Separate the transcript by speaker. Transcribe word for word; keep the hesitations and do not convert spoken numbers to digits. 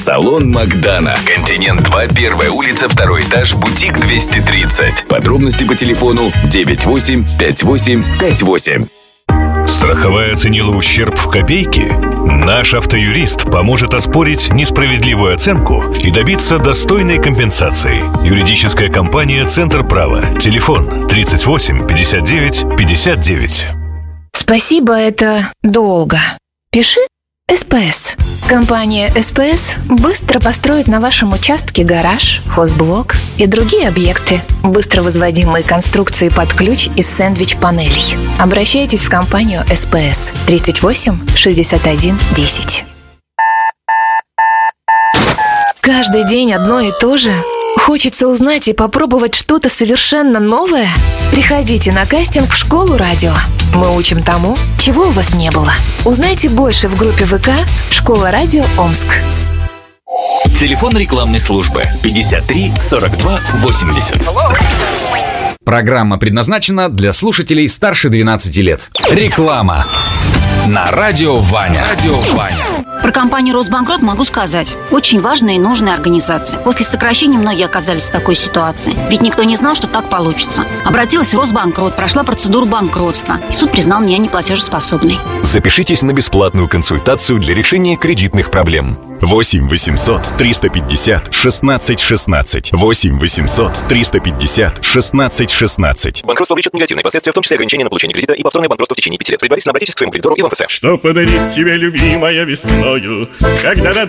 Speaker 1: Салон Магдана. Континент два, первая улица, второй этаж, бутик двести тридцать. Подробности по телефону девять восемь пять восемь пять восемь.
Speaker 2: Страховая оценила ущерб в копейки? Наш автоюрист поможет оспорить несправедливую оценку и добиться достойной компенсации. Юридическая компания «Центр права». Телефон тридцать восемь пятьдесят девять пятьдесят девять.
Speaker 3: Спасибо, это долго. Пиши СПС. Компания СПС быстро построит на вашем участке гараж, хозблок и другие объекты. Быстро возводимые конструкции под ключ из сэндвич-панелей. Обращайтесь в компанию СПС тридцать восемь шестьдесят один десять. Каждый день одно и то же? Хочется узнать и попробовать что-то совершенно новое? Приходите на кастинг в школу радио. Мы учим тому, чего у вас не было. Узнайте больше в группе ВК «Школа радио Омск».
Speaker 1: Телефон рекламной службы пятьдесят три сорок два восемьдесят.
Speaker 4: Программа предназначена для слушателей старше двенадцати лет. Реклама на радио Ваня. Радио Ваня.
Speaker 5: Про компанию «Росбанкрот» могу сказать. Очень важная и нужная организация. После сокращения многие оказались в такой ситуации. Ведь никто не знал, что так получится. Обратилась в Росбанкрот, прошла процедуру банкротства. И суд признал меня неплатежеспособной.
Speaker 6: Запишитесь на бесплатную консультацию для решения кредитных проблем. восемь восемьсот триста пятьдесят шестнадцать шестнадцать. восемь восемьсот триста пятьдесят шестнадцать шестнадцать.
Speaker 7: Банкротство влечет негативные последствия, в том числе ограничение на получение кредита и повторное банкротство в течение пяти лет. Предварительно обратитесь к своему кредитору и в МФЦ.
Speaker 8: Что подарить тебе, любимая, весною, когда на